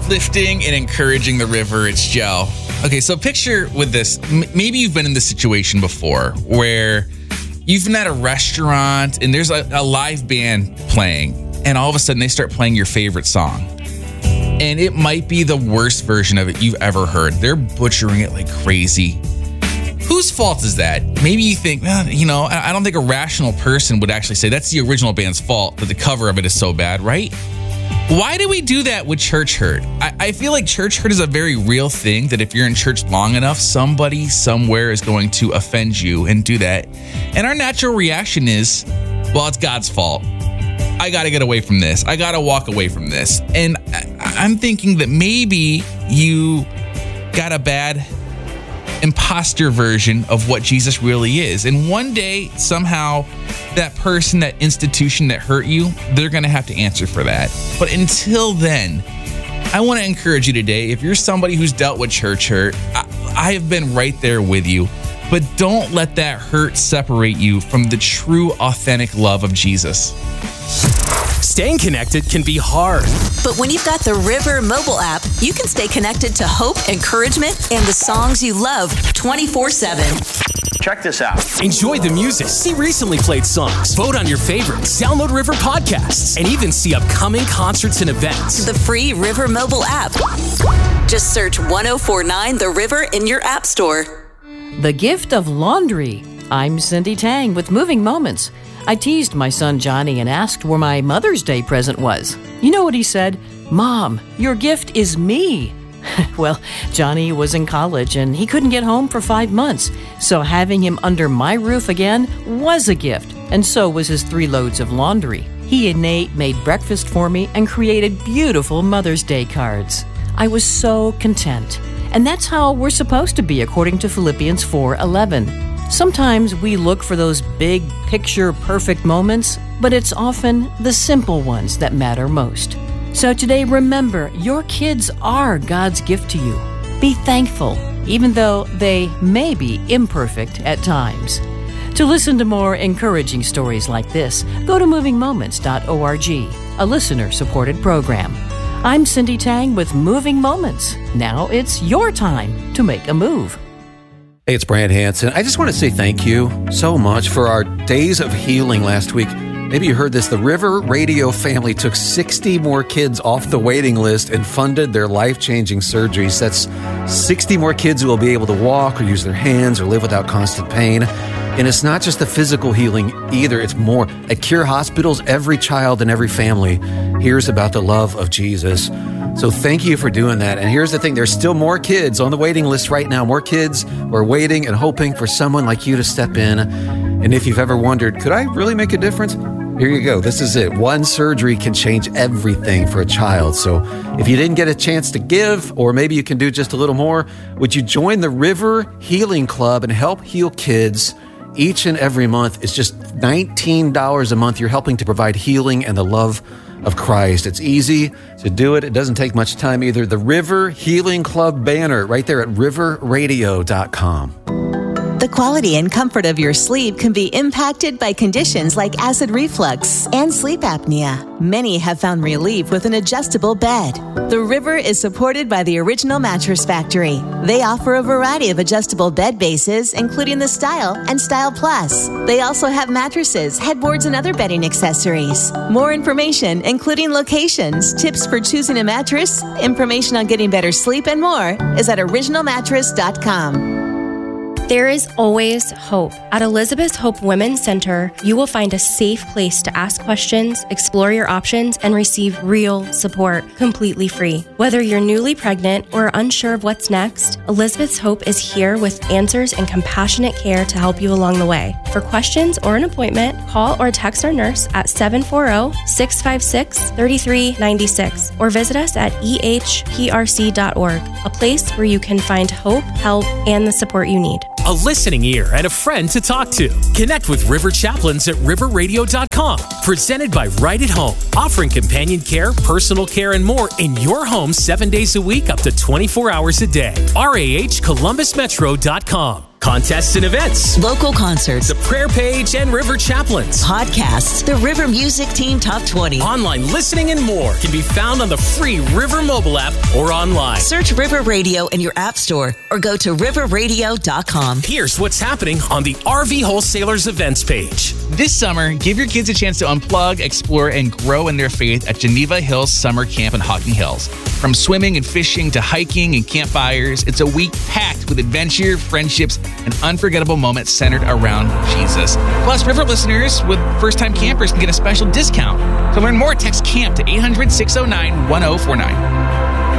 uplifting and encouraging the river. It's Joe. Okay, so picture with this. Maybe you've been in this situation before where you've been at a restaurant and there's a live band playing, and all of a sudden they start playing your favorite song. And it might be the worst version of it you've ever heard. They're butchering it like crazy. Whose fault is that? Maybe you think, I don't think a rational person would actually say that's the original band's fault, that the cover of it is so bad, right? Why do we do that with church hurt? I feel like church hurt is a very real thing, that if you're in church long enough, somebody somewhere is going to offend you and do that. And our natural reaction is, well, it's God's fault. I got to get away from this. I got to walk away from this. And I'm thinking that maybe you got a bad imposter version of what Jesus really is. And one day, somehow, that person, that institution that hurt you, they're going to have to answer for that. But until then, I want to encourage you today, if you're somebody who's dealt with church hurt, I have been right there with you. But don't let that hurt separate you from the true, authentic love of Jesus. Staying connected can be hard. But when you've got the River mobile app, you can stay connected to hope, encouragement, and the songs you love 24/7. Check this out. Enjoy the music, see recently played songs, vote on your favorites, download River podcasts, and even see upcoming concerts and events. The free River mobile app. Just search 1049 The River in your app store. The gift of laundry. I'm Cindy Tang with Moving Moments. I teased my son Johnny and asked where my Mother's Day present was. You know what he said? Mom, your gift is me. Well, Johnny was in college and he couldn't get home for 5 months. So having him under my roof again was a gift. And so was his 3 loads of laundry. He and Nate made breakfast for me and created beautiful Mother's Day cards. I was so content. And that's how we're supposed to be according to Philippians 4:11. Sometimes we look for those big, picture-perfect moments, but it's often the simple ones that matter most. So today, remember, your kids are God's gift to you. Be thankful, even though they may be imperfect at times. To listen to more encouraging stories like this, go to movingmoments.org, a listener-supported program. I'm Cindy Tang with Moving Moments. Now it's your time to make a move. Hey, it's Brad Hansen. I just want to say thank you so much for our Days of Healing last week. Maybe you heard this. The River Radio family took 60 more kids off the waiting list and funded their life-changing surgeries. That's 60 more kids who will be able to walk or use their hands or live without constant pain. And it's not just the physical healing either. It's more. At Cure Hospitals, every child and every family hears about the love of Jesus. So thank you for doing that. And here's the thing. There's still more kids on the waiting list right now. More kids who are waiting and hoping for someone like you to step in. And if you've ever wondered, could I really make a difference? Here you go. This is it. One surgery can change everything for a child. So if you didn't get a chance to give, or maybe you can do just a little more, would you join the River Healing Club and help heal kids? Each and every month is just $19 a month. You're helping to provide healing and the love of Christ. It's easy to do it. It doesn't take much time either. The River Healing Club banner right there at riverradio.com. The quality and comfort of your sleep can be impacted by conditions like acid reflux and sleep apnea. Many have found relief with an adjustable bed. The River is supported by the Original Mattress Factory. They offer a variety of adjustable bed bases, including the Style and Style Plus. They also have mattresses, headboards, and other bedding accessories. More information, including locations, tips for choosing a mattress, information on getting better sleep, and more, is at originalmattress.com. There is always hope. At Elizabeth's Hope Women's Center, you will find a safe place to ask questions, explore your options, and receive real support completely free. Whether you're newly pregnant or unsure of what's next, Elizabeth's Hope is here with answers and compassionate care to help you along the way. For questions or an appointment, call or text our nurse at 740-656-3396 or visit us at ehprc.org, a place where you can find hope, help, and the support you need. A listening ear and a friend to talk to. Connect with River Chaplains at riverradio.com. Presented by Right at Home, offering companion care, personal care, and more in your home 7 days a week, up to 24 hours a day. RAHColumbusmetro.com. contests and events, local concerts, the prayer page and River Chaplains, podcasts, the River Music Team Top 20, online listening, and more can be found on the free River mobile app or online. Search River Radio in your app store or go to riverradio.com. Here's what's happening on the RV Wholesalers events page. This summer, give your kids a chance to unplug, explore, and grow in their faith at Geneva Hills Summer Camp in Hocking Hills. From swimming and fishing to hiking and campfires, it's a week packed with adventure, friendships, and unforgettable moments centered around Jesus. Plus, River listeners with first-time campers can get a special discount. To learn more, text CAMP to 800-609-1049.